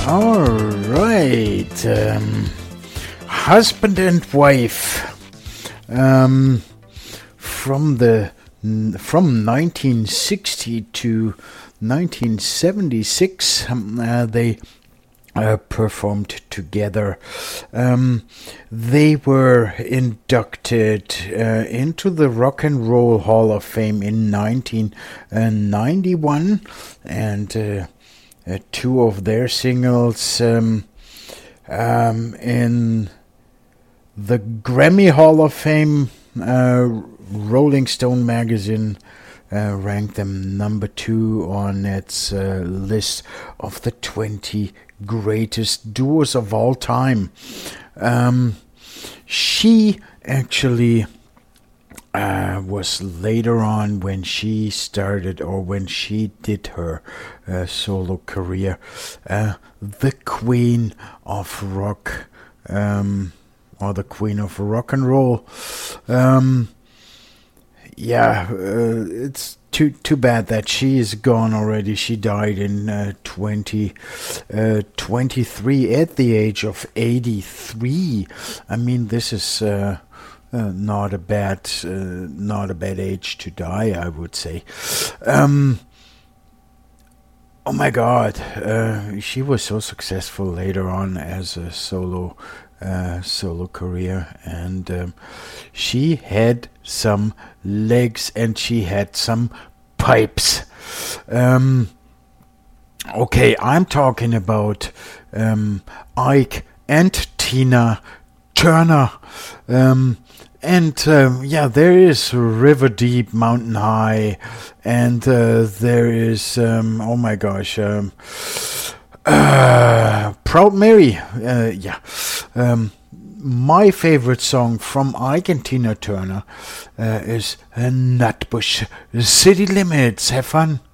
All right, husband and wife, from 1960 to 1976, they performed together. They were inducted into the Rock and Roll Hall of Fame in 1991, and two of their singles in the Grammy Hall of Fame. Rolling Stone magazine ranked them number 2 on its list of the 20 greatest duos of all time. She actually was later on, when she started, or when she did her solo career, the queen of rock, or the queen of rock and roll. It's too bad that she is gone already. She died in 2023 at the age of 83. I mean, this is not a bad age to die, I would say. Oh my God, she was so successful later on as a solo career, and she had some legs and she had some pipes. Okay, I'm talking about Ike and Tina Turner. There is River Deep, Mountain High, and there is Proud Mary. My favorite song from Ike and Tina Turner is Nutbush City Limits. Have fun.